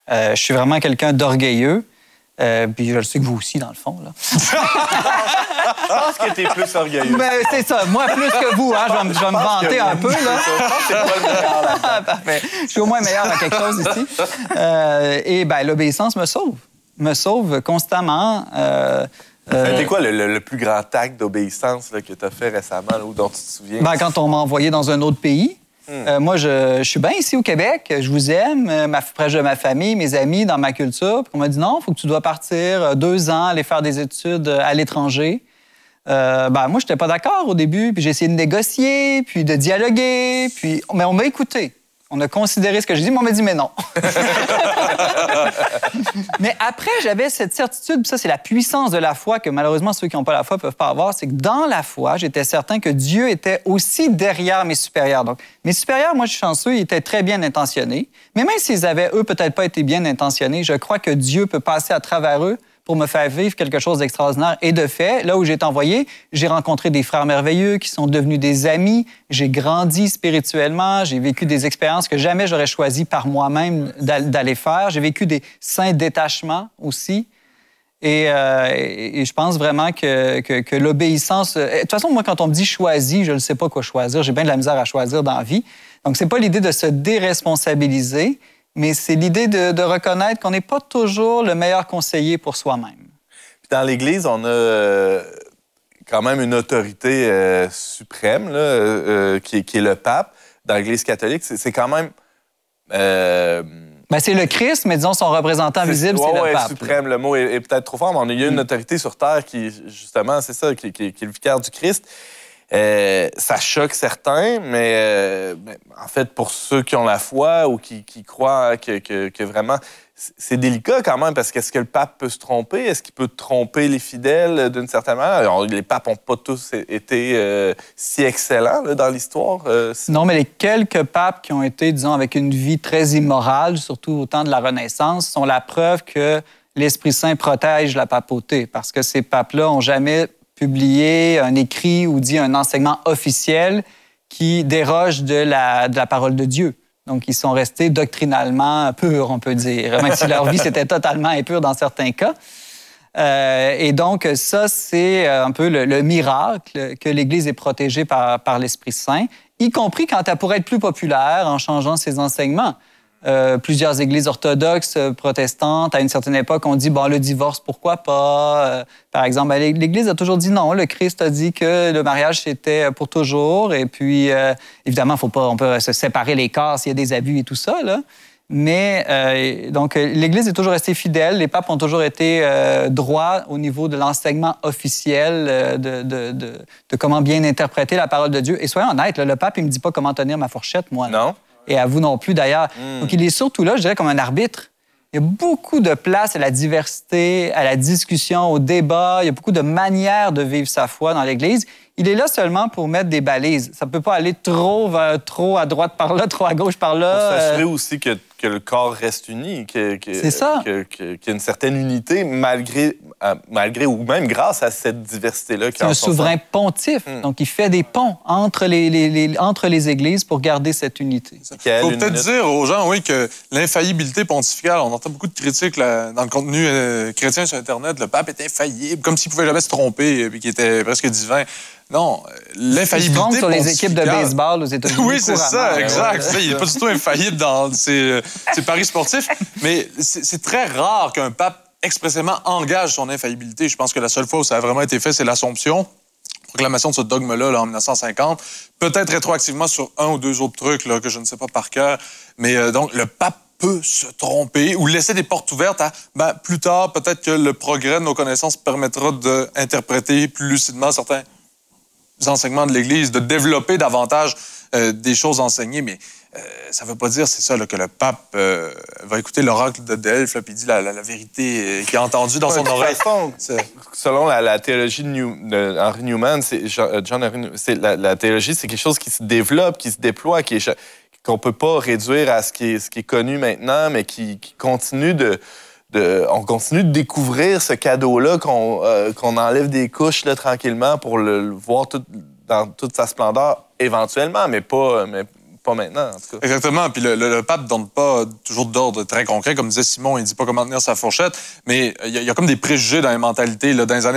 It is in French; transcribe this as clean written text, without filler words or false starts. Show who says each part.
Speaker 1: Je suis vraiment quelqu'un d'orgueilleux. Puis je le sais que vous aussi, dans le fond. Là.
Speaker 2: Je pense que t'es plus orgueilleux.
Speaker 1: Mais c'est ça. Moi, plus que vous. Hein, je vais me vanter un peu. Là.
Speaker 2: Je pense que c'est pas le meilleur là-dedans.
Speaker 1: Parfait. Je suis au moins meilleur à quelque chose ici. Et bien, l'obéissance me sauve. Me sauve constamment.
Speaker 2: C'était quoi le plus grand acte d'obéissance là, que tu as fait récemment là, ou dont tu te souviens?
Speaker 1: Ben, quand on m'a envoyé dans un autre pays. Moi, je suis bien ici au Québec. Je vous aime, proche de ma famille, mes amis, dans ma culture. Puis on m'a dit non, il faut que tu dois partir 2 ans, aller faire des études à l'étranger. Moi, je n'étais pas d'accord au début. Puis j'ai essayé de négocier, puis de dialoguer. Mais on m'a écouté. On a considéré ce que j'ai dit, mais on m'a dit mais non. Mais après, j'avais cette certitude, puis ça, c'est la puissance de la foi que malheureusement, ceux qui n'ont pas la foi ne peuvent pas avoir, c'est que dans la foi, j'étais certain que Dieu était aussi derrière mes supérieurs. Donc, mes supérieurs, moi, je suis chanceux, ils étaient très bien intentionnés. Mais même s'ils avaient, eux, peut-être pas été bien intentionnés, je crois que Dieu peut passer à travers eux pour me faire vivre quelque chose d'extraordinaire. Et de fait, là où j'ai été envoyé, j'ai rencontré des frères merveilleux qui sont devenus des amis. J'ai grandi spirituellement. J'ai vécu des expériences que jamais j'aurais choisi par moi-même d'aller faire. J'ai vécu des saints détachements aussi. Et je pense vraiment que l'obéissance... De toute façon, moi, quand on me dit « choisis », je ne sais pas quoi choisir. J'ai bien de la misère à choisir dans la vie. Donc, c'est pas l'idée de se déresponsabiliser, mais c'est l'idée de reconnaître qu'on n'est pas toujours le meilleur conseiller pour soi-même.
Speaker 2: Puis dans l'Église, on a quand même une autorité suprême là, qui est le pape. Dans l'Église catholique, c'est quand même...
Speaker 1: c'est le Christ, mais disons son représentant visible, c'est le pape.
Speaker 2: Suprême, le mot est peut-être trop fort, mais il y a une autorité sur Terre qui, justement, c'est ça, qui est le vicaire du Christ. Ça choque certains, mais en fait, pour ceux qui ont la foi ou qui croient que vraiment... C'est délicat quand même, parce qu'est-ce que le pape peut se tromper? Est-ce qu'il peut tromper les fidèles d'une certaine manière? Alors, les papes n'ont pas tous été si excellents là, dans l'histoire.
Speaker 1: Non, mais les quelques papes qui ont été, disons, avec une vie très immorale, surtout au temps de la Renaissance, sont la preuve que l'Esprit Saint protège la papauté, parce que ces papes-là n'ont jamais publié un écrit ou dit un enseignement officiel qui déroge de la parole de Dieu. Donc, ils sont restés doctrinalement purs, on peut dire, même si leur vie, c'était totalement impure dans certains cas. Et donc, ça, c'est un peu le miracle que l'Église est protégée par l'Esprit Saint, y compris quand elle pourrait être plus populaire en changeant ses enseignements. Plusieurs églises orthodoxes protestantes, à une certaine époque, ont dit, le divorce, pourquoi pas? Par exemple, l'Église a toujours dit non. Le Christ a dit que le mariage, c'était pour toujours. Et puis, évidemment, on peut se séparer les corps s'il y a des abus et tout ça, là. Mais, donc, l'Église est toujours restée fidèle. Les papes ont toujours été droits au niveau de l'enseignement officiel de comment bien interpréter la parole de Dieu. Et soyons honnêtes, là, le pape, il me dit pas comment tenir ma fourchette, moi.
Speaker 2: Non.
Speaker 1: Et à vous non plus, d'ailleurs. Donc, il est surtout là, je dirais, comme un arbitre. Il y a beaucoup de place à la diversité, à la discussion, au débat. Il y a beaucoup de manières de vivre sa foi dans l'Église. Il est là seulement pour mettre des balises. Ça ne peut pas aller trop à droite par là, trop à gauche par là.
Speaker 2: Pour s'assurer aussi que le corps reste uni,
Speaker 1: c'est ça.
Speaker 2: Qu'il y a une certaine unité malgré ou même grâce à cette diversité-là.
Speaker 1: C'est un souverain pontife. Donc, il fait des ponts entre les églises pour garder cette unité.
Speaker 3: Il faut peut-être dire aux gens, oui, que l'infaillibilité pontificale, on entend beaucoup de critiques là, dans le contenu chrétien sur Internet. Le pape est infaillible, comme s'il pouvait jamais se tromper, puis qu'il était presque divin. Non, l'infaillibilité pontificale...
Speaker 1: sur les équipes de baseball aux États-Unis.
Speaker 3: Oui, c'est ça, exact. Ouais. Il n'est pas du tout infaillible dans ses paris sportifs, mais c'est très rare qu'un pape expressément engage son infaillibilité. Je pense que la seule fois où ça a vraiment été fait, c'est l'Assomption, proclamation de ce dogme-là là, en 1950. Peut-être rétroactivement sur un ou deux autres trucs là, que je ne sais pas par cœur, mais donc le pape peut se tromper ou laisser des portes ouvertes à, plus tard, peut-être que le progrès de nos connaissances permettra d'interpréter plus lucidement certains enseignements de l'Église, de développer davantage des choses enseignées, mais ça ne veut pas dire, c'est ça, là, que le pape va écouter l'oracle de Delphes, puis il dit la vérité qu'il a entendue dans son oreille.
Speaker 2: Selon la théologie de Henry Newman, c'est la théologie, c'est quelque chose qui se développe, qui se déploie, qu'on ne peut pas réduire à ce qui est connu maintenant, mais qui continue on continue de découvrir ce cadeau-là, qu'on enlève des couches là, tranquillement pour le voir dans toute sa splendeur, éventuellement, mais pas pas maintenant, en tout cas.
Speaker 3: Exactement. Puis le pape ne donne pas toujours d'ordre très concret. Comme disait Simon, il ne dit pas comment tenir sa fourchette. Mais il y a comme des préjugés dans les mentalités. Là. Dans les années